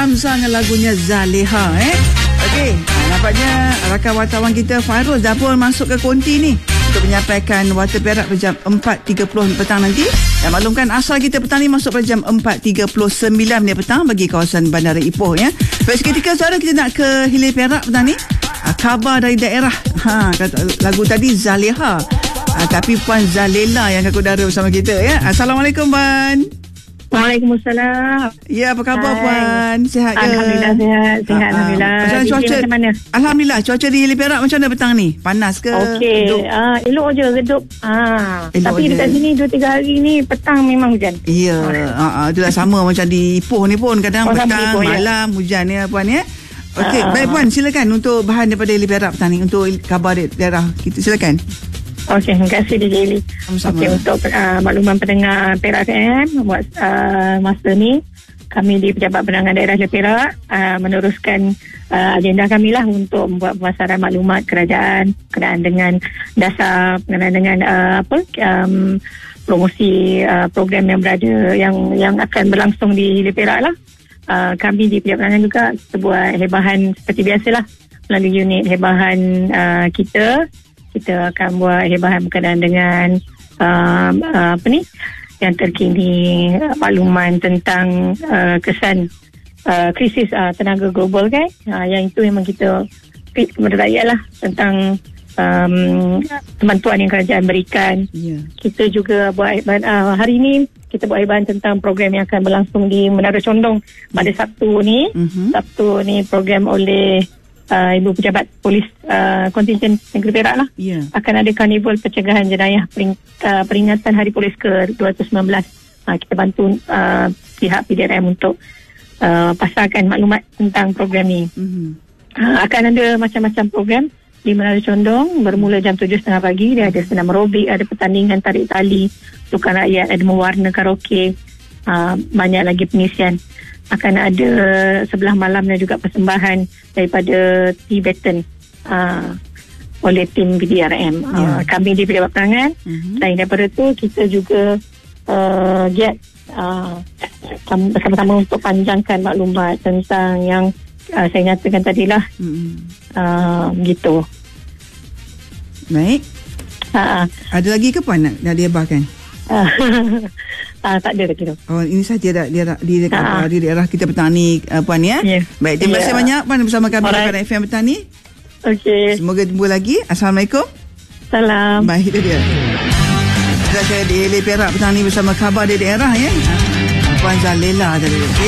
Hamzah dengan lagunya Zaleha. Okey, nampaknya rakan wartawan kita Fairuz dah pun masuk ke konti ni untuk menyampaikan Warta Perak pada jam 4.30 petang nanti. Dan maklumkan asal kita petang ni masuk pada jam 4.39 petang bagi kawasan Bandara Ipoh ya. Baik, seketika saudara kita nak ke Hilir Perak petang ni. Khabar dari daerah. Lagu tadi Zaleha. Tapi Puan Zalela yang ke udara bersama kita ya. Assalamualaikum Puan. Waalaikumsalam. Ya, apa khabar Puan? Sihat ke? Alhamdulillah sihat. Alhamdulillah. Cuaca macam mana? Alhamdulillah, cuaca di Hilir Perak macam mana petang ni? Panas ke? Okey. Elok je, redup. Tapi dekat sini 2-3 hari ni petang memang hujan. Ya, itulah sama macam di Ipoh ni pun kadang petang, Ipoh, malam hujan ya Puan ya. Okey, baik Puan, silakan untuk bahan daripada Hilir Perak petang ni untuk khabar daerah kita, silakan. Okey, terima kasih DJ Eli. Okey, untuk makluman pendengar Perak FM buat masa ni, kami di Pejabat Penerangan Daerah Hilir Perak meneruskan agenda kami lah untuk membuat pemasaran maklumat kerajaan berkenaan dengan dasar, berkenaan dengan promosi program yang berada yang akan berlangsung di Hilir Perak lah. Kami di Pejabat Penerangan juga sebuah hebahan seperti biasalah melalui unit hebahan kita akan buat hebahan berkenaan dengan yang terkini, makluman tentang kesan krisis tenaga global kan, yang itu memang kita fit kepada rakyat lah tentang bantuan yang kerajaan berikan. Kita juga buat hari ini kita buat hebahan tentang program yang akan berlangsung di Menara Condong pada Sabtu ni. Sabtu ni program oleh Ibu Pejabat Polis Kontingen Negeri Perak lah. Akan ada karnival pencegahan jenayah peringatan Hari Polis ke-219. Kita bantu pihak PDRM untuk pasarkan maklumat tentang program ni. Akan ada macam-macam program di Menara Condong bermula jam 7.30 pagi. Dia ada senam aerobik, ada pertandingan tarik tali, sukan rakyat, ada mewarna karaoke, banyak lagi pengisian. Akan ada sebelah malamnya juga persembahan daripada Tibetan oleh tim PDRM. Kami di Pejabat Penerangan. Selain daripada itu, kita juga giat bersama-sama untuk panjangkan maklumat tentang yang saya nyatakan tadilah. Gitu. Baik. Ada lagi ke Puan nak dihebahkan? Tak ada lagi tu. Oh, ini saja di daerah kita petang ni Puan ya. Baik, terima kasih banyak Puan bersama kami di FM petang ni. Okey. Semoga jumpa lagi. Assalamualaikum. Salam. Baik, itu dia. Kita di Hilir Perak petang ni bersama khabar di daerah ya. Puan Zalela tadi.